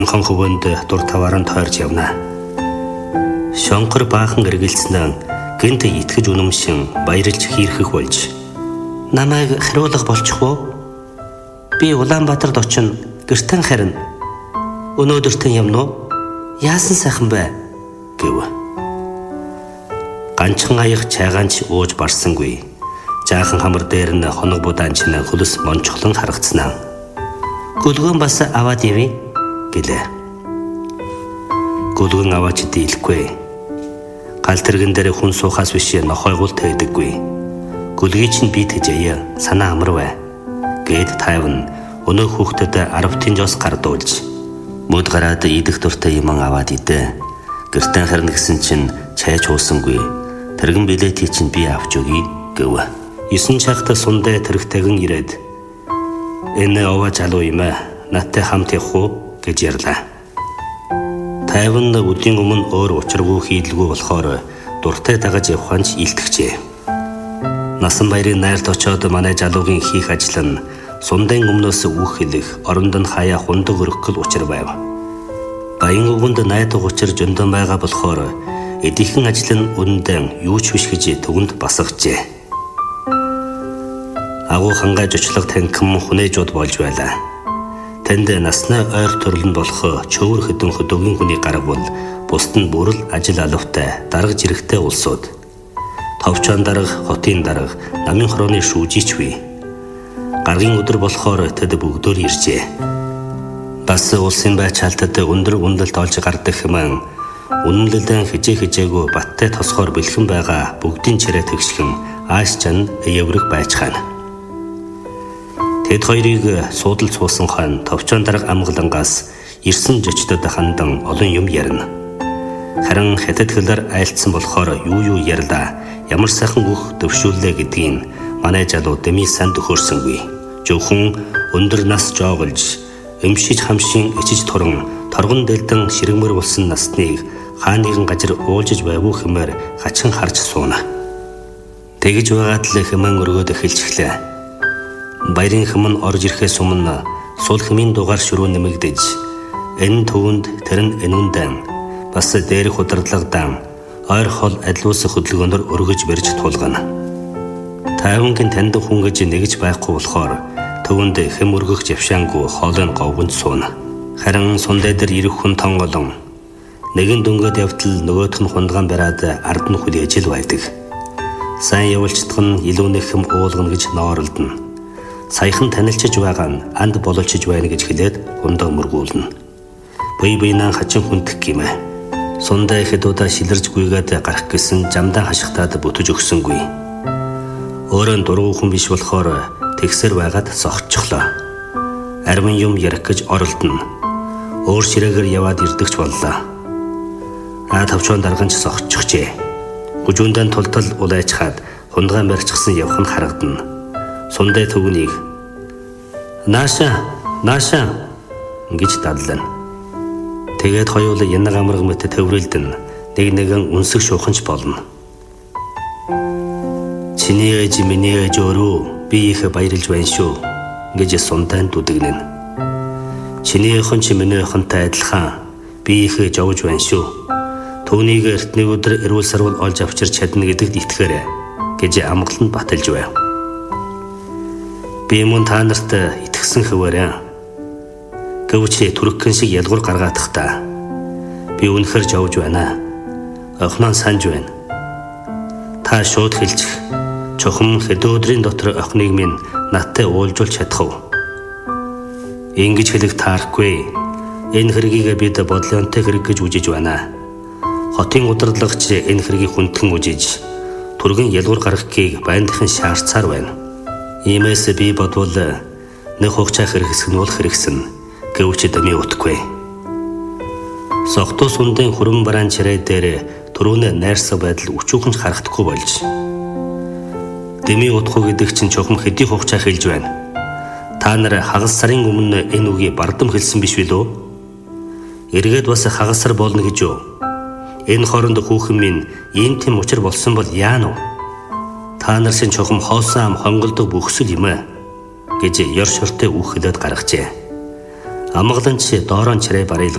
хон хөвөнд дур таваараа тойрж явна. Шонхор баахан эргэлцэн гэнт итгэж үнэмшин баярлж хийрхэх болж намайг хариулах болчих уу? Би Улаанбаатарт очино. Гэртэн харин өнөөдөртөн явна уу? Яасан сайхан бай гэв. Ганчхан аяг чайгаанч ууж барсангүй. Жаахан хамар дээр нь хоног будаан чинь хөлс мончглон харагдсанаа. Гөлгөн бас аваад явъя гэлээ. Гөлгөн аваач дийлэхгүй. Гал тэргэн дээр хүн суухаас биш нохойгуул тэгдэггүй. Гөлгийг чинь би тэжээе санаа амарвэ гэд тайван өнөө хүүхдэд 10 тинжоос гардуулж мөд гараад идэх дуртай юм аваад идэ. Гэртэн харна гэсэн чинь чай чуусангүй. Тэргэн билетийг чинь би авч өгье гэв. 9 цагт сундаа тэрэгтэйгэн ирээд энэ овоо залуу юм аа. Надтай хамт явах уу гэж ярьлаа. Тайван өдийн өмнө өөр учиргүй хийлгүй болохоор дуртай дагаж явханч илтгэжээ. Насан баярын найрт очоод манай залуугийн хийх ажил нь сундын өмнөөс үүх хэлэх, оронд нь хаяа хундаг өргөхөл учир байв. Баян өвгөнд найдаг учир зөндөөн байгаа болохоор эдийнхэн ажил нь үнэндээ юу ч биш гэж төгөнд басгажээ. Агуу хангаж очлог танхим хүнээжуд болж байлаа. Тэнд насны ойр төрөл нь болох чөөр хөдөн хөдөөгийн хүний гараг бол бусд нь бүрэл ажил алавтай, дарга жирэгтэй улсууд. Товчон дарга, хотын дарга, намын хорооны шүүжийч бий. Гаргийн өдөр болохоор тэд бүгдөө иржээ. Бас улсын байцаалтад өндөр үндэлт олж гардаг хэмээн үнэнлэлдэн хижээгөө баттай тосгоор бэлхэн байгаа бүгдийн чирээ тэгшхэн ааш чан эврэг байцгаана. Тэд хоёрыг суудалж суусан хон товчон дарга амгалангаас ирсэн жочдод хандан олон юм ярина. Харин хятад хэлээр айлцсан болохоор юу ярьлаа, ямар сайхан үг төвшүүллээ гэдгийг манай залуу дэми санд төхөөрсөнгүй. Зөвхөн өндөр нас жооголж, эмшиж хамшин ичиж туран, торгон дэлдэн ширэгмэр болсон насныг хааниган газар уулжиж байвуу хэмээр хачин харж сууна. Тэгж байгаад л хэмээн өргөөд эхэлчихлээ. Баярын хэмэн орж ирэхээс өмнө сул хэмийн дугаар ширүү нэмэгдэж, энэ төвөнд тэр нь энүүндэн бас дээрх удирдлагадан ойр хол адлуус хөдөлгөөнөөр өргөж барьж тулгана. Тайвангийн танд хүн гэж нэгж байхгүй болохоор төвөнд хэм өргөх завшаангүй хоолойн говгонд сууна. Харин сундаа дээр ирэх хүн тонголон нэгэн дөнгөд явтал нөгөөх нь хундагаан бариад ард нь хүлээж ил байдаг. Сайн явуулчихдаг нь илүү нэг хэм уулгана гэж нооролдно. Саяхан танилцж байгаа нь анд бололчж байна гэж хэлээд ундаа мөргүүлнэ. Бие биенээ хачин хүндэх гэмэ. Сундаа ихэд удаа шилэрж гүйгээд гарах гэсэн жамдаа хашигтаад бүтэж өгсөнгүй. Өөрөө дургүй хүн биш болохоор тэгсэр байгаад сохчихлоо. Арвин юм ярих гэж оролдоно. Өөр ширээгээр яваад ирдэгч боллоо. Тавчон дарганч сохчихжээ. Гүжүүндэн тултал улайчхаад хундагаан барьчихсан явх нь харагдана. Сундаа төвнийг нааша гэж дадлана. Тэгээд хоёул янаг амраг мэт төврөлдөн нэгэн үнсэг шууханч болно. Чиний ээж миний ээж өөрөө би их баярлж байна шүү гэж сундаа дүдэгнэн. Чиний хэн чи миний хэнтэй адилхан би их жовж байна шүү. Түүнийг эртний өдөр эрүүл сарвал олж авчирч чадна гэдэгт итгэхээрэ гэж амгалан баталж байв. Би мөн та нарт итгэсэн хөвөрөө. Гэвч түрэгхэн шиг ялгуур гаргаадах та. Би үнэхээр жовж байна. Охноо санаж байна. Та шууд хэлчих. Чухам хэд өдрийн дотор охиныг минь надтай уулзуулж чадах уу? Ингэж хэлэх таарахгүй. Энэ хэргийг бид бодлонтой хэрэг гэж үзэж байна. Хотын удирдлагч энэ хэргийг хүндхэн үзэж түргэн ялгуур гаргахыг байндахын шаардсаар байна. Иймээс би бодвол нэг хугацаа хэрэгсэх нь бол хэрэгсэн гэвч дэми утгүй. Согтуу сундын хөрөн бараан чирээ дээр түрүүнээ найрсаг байдал өчүүхэн харагдахгүй болж. Дэми утгүй гэдэг чинь чухам хэдий хугацаа хэлж байна. Та нар хагас сарын өмнө энэ үгийг бардам хэлсэн биш билүү? Эргээд бас хагас сар болно гэж юу? Энэ хооронд хүүхэн минь ийм тийм учир болсон бол яана вэ? Та нар шин чухам хоосон ам хонголдог бүхсэл юм аа гэж ёр шортой үхэлээд гаргажээ. Амгаланч доорон чирээ барил